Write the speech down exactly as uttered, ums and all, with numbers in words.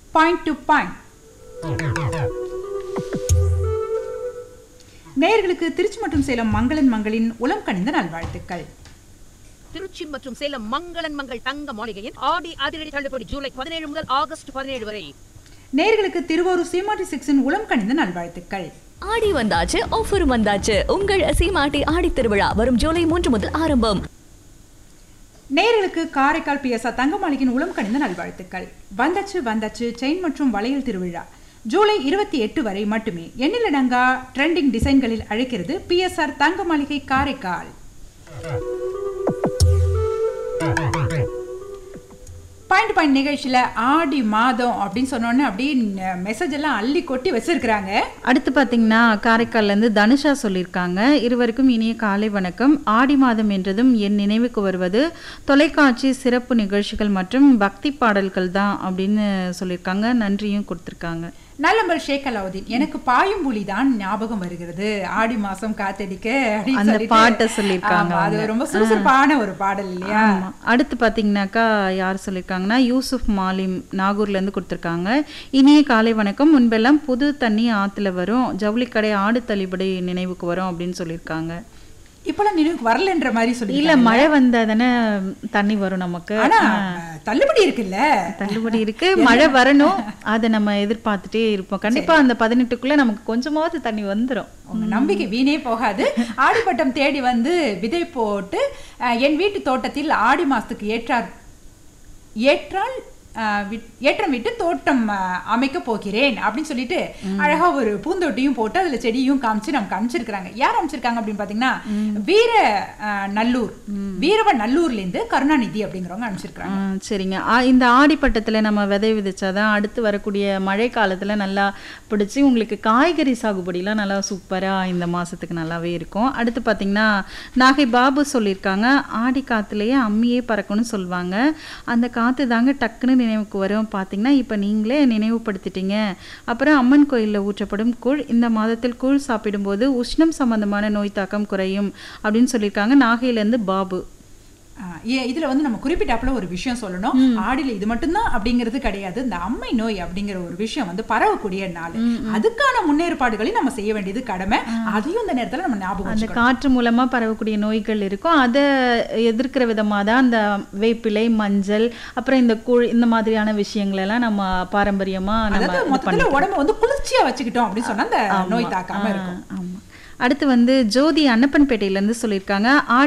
Point to point. நேயர்களுக்கு திருச்சி மற்றும் சேலம் மங்களன் மங்களின் உளம் கனிந்த நல்வாழ்த்துக்கள். திருச்சி மற்றும் சேலம் மங்களன் மங்கள் தங்க மாளிகையின் ஆடி அதிரடி தள்ளுபடி ஜூலை பதினேழு முதல் ஆகஸ்ட் பதினேழு வரை. நேயர்களுக்கு திருவாரூர் சீமாட்டி சிக்ஸின் உளம் கனிந்த நல்வாழ்த்துக்கள். ஆடி வந்தாச்சு, ஆஃபர் வந்தாச்சு. உங்கள் சீமாட்டி ஆடி திருவிழா வரும் ஜூலை மூன்று முதல் ஆரம்பம். நேயர்களுக்கு காரைக்கால் பிஎஸ்ஆர் தங்க மாளிகையின் உளம் கனிந்த நல்வாழ்த்துக்கள். வந்தாச்சு வந்தாச்சு செயின் மற்றும் வளையல் திருவிழா ஜூலை இருபத்தி எட்டு வரை மட்டுமே. எண்ணிலடங்கா ட்ரெண்டிங் டிசைன்களில் அழைக்கிறது பிஎஸ்ஆர் தங்க மாளிகை காரைக்கால். பாயிண்ட் பாயிண்ட் நிகழ்ச்சியில் ஆடி மாதம் அப்படின்னு சொன்னோன்னே அப்படியே மெசேஜ் எல்லாம் அள்ளி கொட்டி வச்சிருக்கிறாங்க. அடுத்து பார்த்தீங்கன்னா காரைக்கால்லேருந்து தனுஷா சொல்லியிருக்காங்க. இருவருக்கும் இனிய காலை வணக்கம். ஆடி மாதம் என்றதும் என் நினைவுக்கு வருவது தொலைக்காட்சி சிறப்பு நிகழ்ச்சிகள் மற்றும் பக்தி பாடல்கள் தான் அப்படின்னு சொல்லியிருக்காங்க. நன்றியும் கொடுத்துருக்காங்க. நல்லம்பல் ஷேக் அலாவுதீன், எனக்கு பாயும் புலி தான் ஞாபகம் வருகிறது ஆடி மாசம் காத்தடிக்க அந்த பாட்டை சொல்லியிருக்காங்க. அது ரொம்ப சுறுசுறுப்பான ஒரு பாடல் இல்லையா? அடுத்து பார்த்தீங்கன்னாக்கா யார் சொல்லியிருக்காங்கன்னா யூசுப் மாலிம் நாகூர்லேருந்து கொடுத்துருக்காங்க. இனிய காலை வணக்கம். முன்பெல்லாம் புது தண்ணி ஆற்றுல வரும், ஜவுளிக்கடை ஆடு தள்ளுபடி நினைவுக்கு வரும் அப்படின்னு சொல்லியிருக்காங்க. இப்பெல்லாம் நினைவுக்கு வரலன்ற மாதிரி சொல்லி இல்ல, மழை வந்தா தானே தண்ணி வரும் நமக்கு. ஆனா தள்ளுபடி இருக்குல்ல, தள்ளுபடி இருக்கு, மழை வரணும், அதை நம்ம எதிர்பார்த்துட்டே இருப்போம். கண்டிப்பா அந்த பதினெட்டுக்குள்ள நமக்கு கொஞ்சமாவது தண்ணி வந்துடும். உங்க நம்பிக்கை வீணே போகாது. ஆடிப்பட்டம் தேடி வந்து விதை போட்டு என் வீட்டு தோட்டத்தில் ஆடி மாசத்துக்கு ஏற்றார் ஏற்றால் ஏற்றம் விட்டு தோட்டம் அமைக்க போகிறேன் அப்படின்னு சொல்லிட்டு அழகா ஒரு பூந்தொட்டியும் போட்டு அதுல செடியும் காமிச்சு நமக்கு அமைச்சிருக்காங்க. யார் அமைச்சிருக்காங்க அப்படின்னு பாத்தீங்கன்னா வீர நல்லூர் வீரவ நல்லூர்ல இருந்து கருணாநிதி அப்படிங்கிறவங்க அமைச்சிருக்காங்க. சரிங்க. இந்த ஆடிப்பட்டத்துல நம்ம விதை விதைச்சாதான் அடுத்து வரக்கூடிய மழை காலத்துல நல்லா பிடிச்சி உங்களுக்கு காய்கறி சாகுபடிலாம் நல்லா சூப்பரா இந்த மாசத்துக்கு நல்லாவே இருக்கும். அடுத்து பாத்தீங்கன்னா நாகை பாபு சொல்லியிருக்காங்க. ஆடி காத்துலயே அம்மியே பறக்கணும்னு சொல்லுவாங்க. அந்த காத்து தாங்க டக்குன்னு நினைவுக்கு வரும். பார்த்தீங்கன்னா இப்போ நீங்களே நினைவுபடுத்திட்டீங்க. அப்புறம் அம்மன் கோயிலில் ஊற்றப்படும் கூழ், இந்த மாதத்தில் கூழ் சாப்பிடும்போது உஷ்ணம் சம்பந்தமான நோய் தாக்கம் குறையும் அப்படின்னு சொல்லியிருக்காங்க. நாகையிலேருந்து பாபு. இதுல வந்து நம்ம குறிப்பிட்டாப்புல ஒரு விஷயம் சொல்லணும். ஆடியில இது மட்டும்தான் அப்படிங்கிறது கிடையாது. இந்த அம்மை நோய் அப்படிங்கிற ஒரு விஷயம் வந்து பரவக்கூடிய நாள். அதுக்கான முன்னேற்பாடுகளை நம்ம செய்ய வேண்டியது கடமை. அதையும் இந்த நேரத்துல நம்ம ஞாபகம், அந்த காற்று மூலமா பரவக்கூடிய நோய்கள் இருக்கும், அதை எதிர்க்கிற விதமா தான் அந்த வேப்பிலை, மஞ்சள், அப்புறம் இந்த கூழ், இந்த மாதிரியான விஷயங்கள் எல்லாம் நம்ம பாரம்பரியமா நம்ம உடம்பு வந்து குளிர்ச்சியா வச்சுக்கிட்டோம் அப்படின்னு சொன்னா அந்த நோய் தாக்காம இருக்கும். அடுத்து வந்து ஜோதி அன்னப்பன்பேட்டையில இருந்து சொல்லியிருக்காங்க.